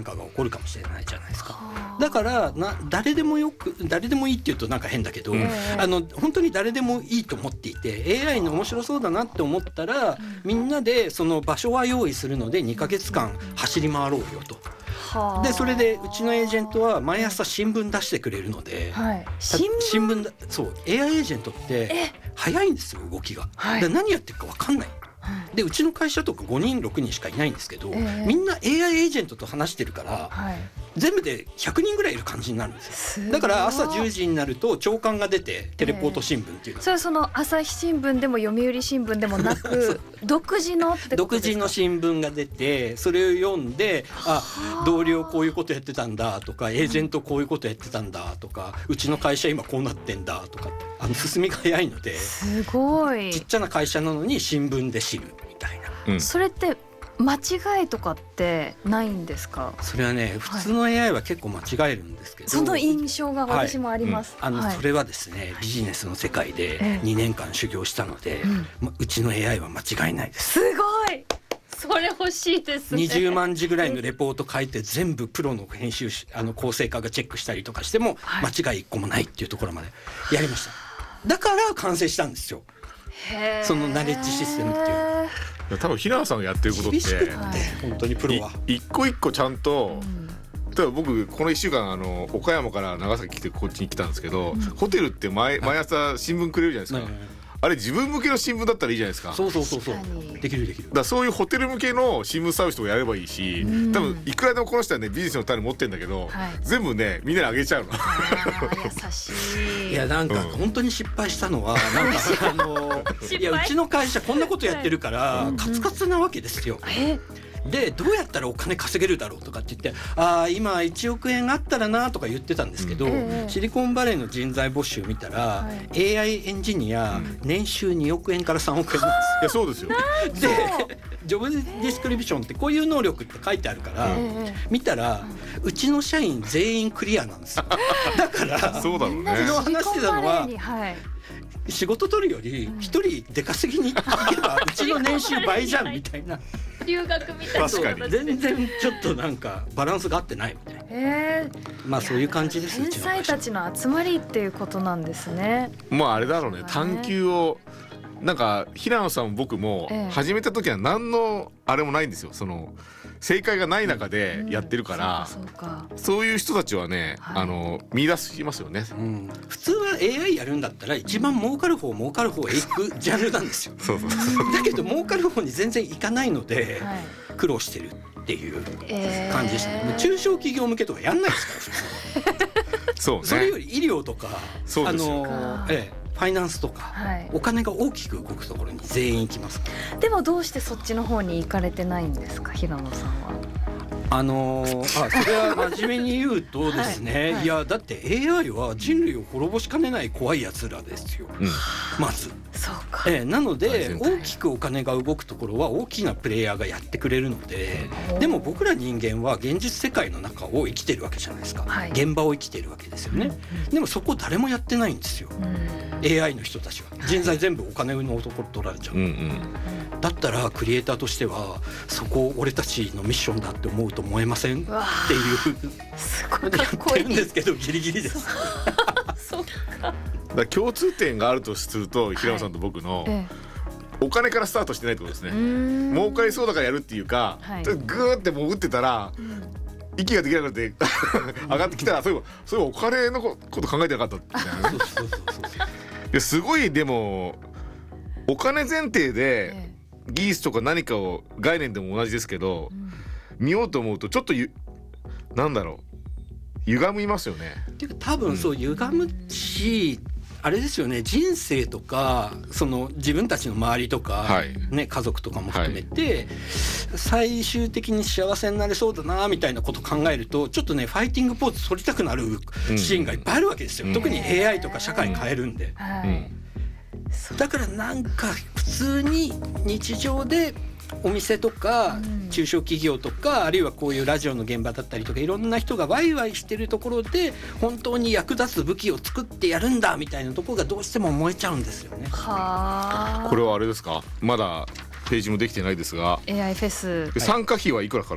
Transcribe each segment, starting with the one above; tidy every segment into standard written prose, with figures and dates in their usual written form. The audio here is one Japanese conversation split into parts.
かが起こるかもしれないじゃないですか。だから誰でもいいって言うとなんか変だけど、本当に誰でもいいと思っていて AI の面白そうだなって思ったら、みんなでその場所は用意するので2ヶ月間走り回ろうよと。でそれでうちのエージェントは毎朝新聞出してくれるので、新聞そう AI エージェントって早いんですよ動きが、で何やってるか分かんない。でうちの会社とか5人6人しかいないんですけど、みんな AI エージェントと話してるから、全部で100人ぐらいいる感じになるんですよ。だから朝10時になると朝刊が出てテレポート新聞っていうの、 それはその朝日新聞でも読売新聞でもなく独自のってことですか？ 独自の新聞が出て、それを読んで、同僚こういうことやってたんだとか、エージェントこういうことやってたんだとか、うちの会社今こうなってんだとか、進みが早いので、 すごいちっちゃな会社なのに新聞で知るみたいな、 それって間違いとかってないんですか？ それはね、普通の AI は結構間違えるんですけど、 その印象が私もあります、 それはですね、ビジネスの世界で2年間修行したので、うちの AI は間違いないです。 すごい、それ欲しいですね。 20万字ぐらいのレポート書いて全部プロの編集構成家がチェックしたりとかしても間違い1個もないっていうところまでやりました。だから完成したんですよ、そのナレッジシステムっていう。 多分平野さんがやってることって本当にプロは一個一個ちゃんと、例えば僕この1週間岡山から長崎来てこっちに来たんですけど、ホテルって毎朝新聞くれるじゃないですか、あれ自分向けの新聞だったらいいじゃないですか。 そうできるだからそういうホテル向けの新聞サービスとかやればいいし、多分いくらでもこの人はねビジネスの種持ってんだけど、全部ねみんなにあげちゃうの。 優しい。 いやなんか本当に失敗したのはなんかいやうちの会社こんなことやってるからカツカツなわけですよ。でどうやったらお金稼げるだろうとかって言って、今1億円あったらなとか言ってたんですけど、シリコンバレーの人材募集見たら、AI エンジニア年収2億円から3億円なんですよ。 いやそうですよ。 でジョブディスクリプションってこういう能力って書いてあるから、見たらうちの社員全員クリアなんですよ。だからそうだろうね。 昨日話してたのは、仕事取るより一人出稼ぎに行けばうちの年収倍じゃんみたいな。 留学みたいな。 確かに全然ちょっとなんかバランスが合ってないみたいな。まあそういう感じです。 天才たちの集まりっていうことなんですね。 まああれだろうね、探求をなんか平野さんも僕も始めた時は何のあれもないんですよ。その正解がない中でやってるから、そういう人たちはね、見出しますよね。 普通は AI やるんだったら一番儲かる方へ行くジャンルなんですよ。だけど儲かる方に全然いかないので苦労してるっていう感じでしたね。中小企業向けとかやんないですから普通。そうね。それより医療とかファイナンスとか、お金が大きく動くところに全員行きます。 でもどうしてそっちの方に行かれてないんですか、平野さんは。 それは真面目に言うとですね、いやだって AI は人類を滅ぼしかねない怖いやつらですよ、まず。 そうか。 なので大きくお金が動くところは大きなプレイヤーがやってくれるので、でも僕ら人間は現実世界の中を生きてるわけじゃないですか、現場を生きてるわけですよね、でもそこ誰もやってないんですよ、AI の人たちは。人材全部お金のところ取られちゃう、だったらクリエイターとしてはそこ俺たちのミッションだって思うと思えませんっていうすごいかっこいいやってるんですけどギリギリです。 そうか。 だ共通点があるとすると平野さんと僕の、お金からスタートしてないってことですね。儲かりそうだからやるっていうか、グーってもう打ってたら、息ができなくなって上がってきたら、そういえばお金のこと考えてなかったみたいな。すごい。でもお金前提で技術とか何かを概念でも同じですけど、見ようと思うとちょっとなんだろう、歪みますよね。 多分そう歪むし、あれですよね、人生とかその自分たちの周りとか、家族とかも含めて、最終的に幸せになれそうだなみたいなことを考えると、ちょっとねファイティングポーズ取りたくなるシーンがいっぱいあるわけですよ、特に AI とか社会変えるんで、だからなんか普通に日常でお店とか中小企業とか、あるいはこういうラジオの現場だったりとか、いろんな人がワイワイしてるところで本当に役立つ武器を作ってやるんだみたいなところがどうしても燃えちゃうんですよね。 これはあれですか、まだページもできてないですが、 AI フェス参加費はいくらかかるんですか。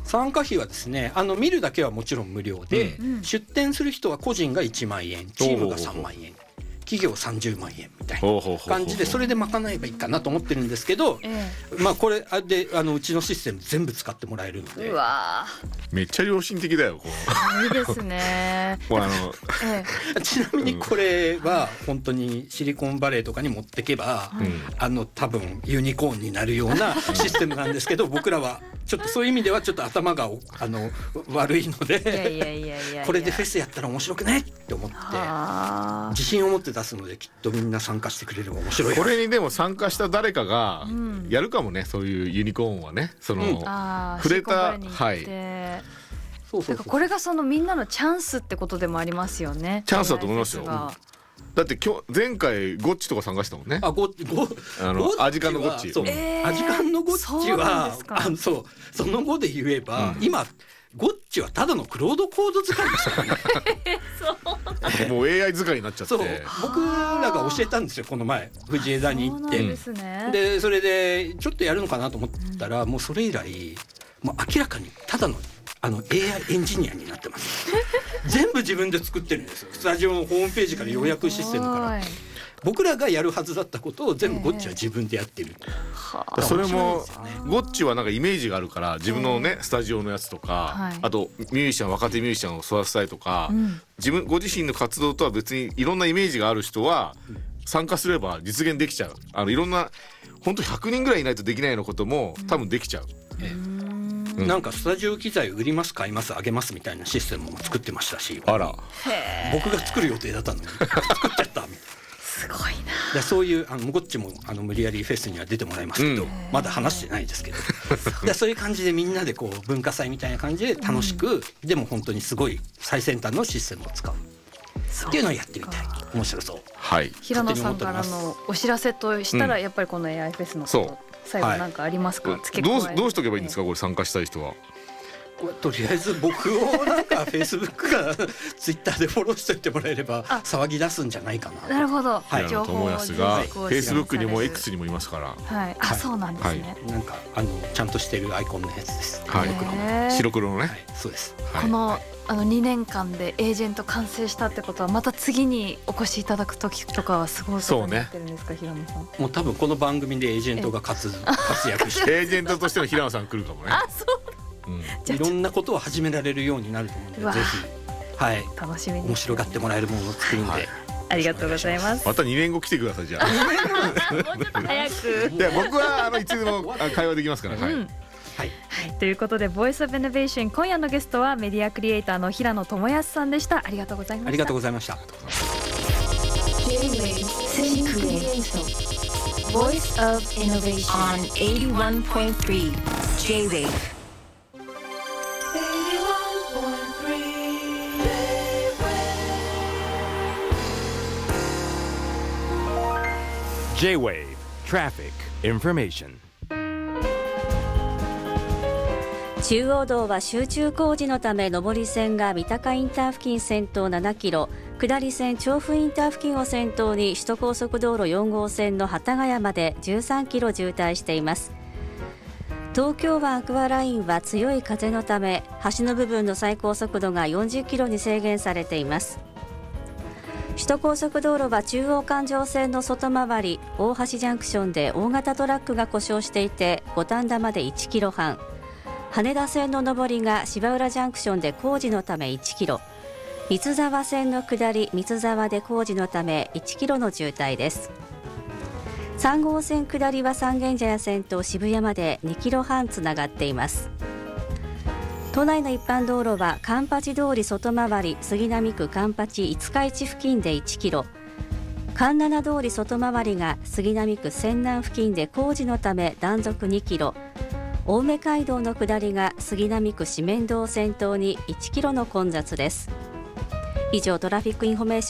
参加費はですね見るだけはもちろん無料で、出店する人は個人が1万円チームが3万円企業30万円みたいな感じでそれで賄えばいいかなと思ってるんですけど、まあこれでうちのシステム全部使ってもらえるので、 うわめっちゃ良心的だよいいですねもうちなみにこれは本当にシリコンバレーとかに持ってけば、多分ユニコーンになるようなシステムなんですけど僕らはちょっとそういう意味ではちょっと頭が悪いのでこれでフェスやったら面白くねって思って自信を持って出すのできっとみんな参加してくれれば面白い。 これにでも参加した誰かがやるかもね、そういうユニコーンはね触れたそうこれがそのみんなのチャンスってことでもありますよね。 チャンスだと思いますよ。だって前回ゴッチとか参加したもんね。アジカンのゴッチ。 アジカンのゴッチはその後で言えば、今ゴッチはただのクロードコード使いですからねもう AI 使いになっちゃって。 僕らが教えたんですよこの前藤枝に行って。でそれでちょっとやるのかなと思ったら、もうそれ以来もう明らかにただのAI エンジニアになってます全部自分で作ってるんですよ。スタジオのホームページから予約システムから僕らがやるはずだったことを全部ゴッチは自分でやってる、 それもゴッチはなんかイメージがあるから自分のねスタジオのやつとか、あとミュージシャン若手ミュージシャンを育てたいとか、ご自身の活動とは別にいろんなイメージがある人は参加すれば実現できちゃう。いろんな本当100人ぐらいいないとできないようなことも多分できちゃう。 なんかスタジオ機材売ります買いますあげますみたいなシステムも作ってましたし、 あら僕が作る予定だったのに作っちゃったみたいな。 すごいな。 そういうゴッチも無理やりフェスには出てもらいますけど、まだ話してないですけどそういう感じでみんなでこう文化祭みたいな感じで楽しく、でも本当にすごい最先端のシステムを使うっていうのをやってみたい。面白そう。 平野さんからのお知らせとしたらやっぱりこの AI フェスのこと最後なんかありますか？ どうしとけばいいんですかこれ参加したい人は。 とりあえず僕をなんかフェイスブックかツイッターでフォローしておいてもらえれば騒ぎ出すんじゃないかな。 なるほど。 情報をフェイスブックにも X にもいますから。 そうなんですね。 なんかちゃんとしてるアイコンのやつです。 白黒のね。 そうです。 この2年間でエージェント完成したってことはまた次にお越しいただく時とかはすごいことになってるんですか、平野さん。 もう多分この番組でエージェントが活躍してエージェントとしての平野さん来るかもね。 いろんなことを始められるようになると思うので、ぜひ楽しみに面白がってもらえるものを作るので、 ありがとうございます。 また2年後来てください。じゃあもうちょっと早く。 いや僕はいつでも会話できますから。 ということでボイスオブイノベーション、今夜のゲストはメディアクリエイターの平野智康さんでした。ありがとうございました。 ありがとうございました。 Voice of Innovation on 81.3 J-Wave。 J-Wave Traffic Information。 中央道は集中工事のため上り線が三鷹インター付近先頭7キロ、下り線調布インター付近を先頭に首都高速道路4号線の幡ヶ谷まで13キロ渋滞しています。東京湾アクアラインは強い風のため橋の部分の最高速度が40キロに制限されています。首都高速道路は中央環状線の外回り大橋ジャンクションで大型トラックが故障していて五反田まで1キロ半、羽田線の上りが芝浦ジャンクションで工事のため1キロ、三ツ沢線の下り三ツ沢で工事のため1キロの渋滞です。3号線下りは三軒茶屋線と渋谷まで2キロ半つながっています。都内の一般道路は環八通り外回り杉並区環八五日市付近で1キロ、環七通り外回りが杉並区泉南付近で工事のため断続2キロ、青梅街道の下りが杉並区四面堂を先頭に1キロの混雑です。以上トラフィックインフォメーション